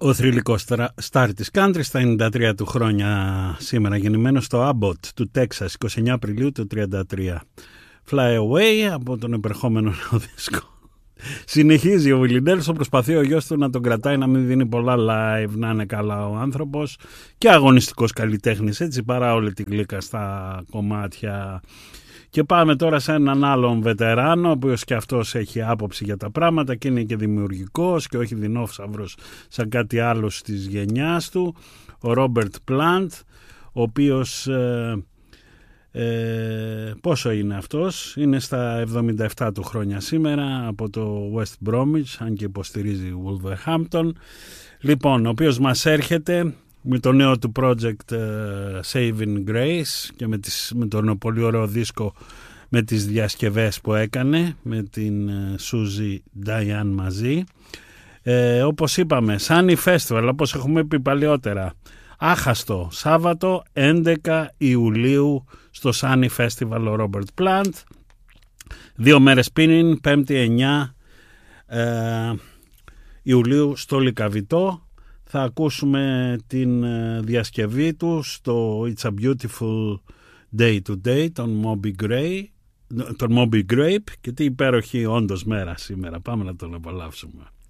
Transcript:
Ο θρυλικός στάρ της country στα 93 του χρόνια σήμερα, γεννημένος στο Abbott του Τέξας 29 Απριλίου του 33. Fly Away από τον επερχόμενο δίσκο. Συνεχίζει ο Willie Nelson, προσπαθεί ο γιος του να τον κρατάει, να μην δίνει πολλά live, να είναι καλά ο άνθρωπος και αγωνιστικός καλλιτέχνης, έτσι, παρά όλη την κλίκα στα κομμάτια. Και πάμε τώρα σε έναν άλλον βετεράνο, ο οποίος και αυτός έχει άποψη για τα πράγματα και είναι και δημιουργικός και όχι δεινόφσαυρος σαν κάτι άλλο της γενιάς του, ο Ρόμπερτ Πλάντ, ο οποίος πόσο είναι αυτός, είναι στα 77 του χρόνια σήμερα, από το West Bromwich, αν και υποστηρίζει Wolverhampton. Λοιπόν, ο οποίος μας έρχεται με το νέο του project Saving Grace και με τον πολύ ωραίο δίσκο, με τις διασκευές που έκανε με την Suzy Diane μαζί. Όπως είπαμε, Sunny Festival, όπως έχουμε πει παλιότερα, άχαστο Σάββατο 11 Ιουλίου στο Sunny Festival ο Robert Plant. 2 μέρες πριν, 5η 9 Ιουλίου στο Λυκαβητό. Θα ακούσουμε την διασκευή του στο It's a Beautiful Day Today, τον Moby Grape, και τι υπέροχη όντως μέρα σήμερα. Πάμε να τον απολαύσουμε.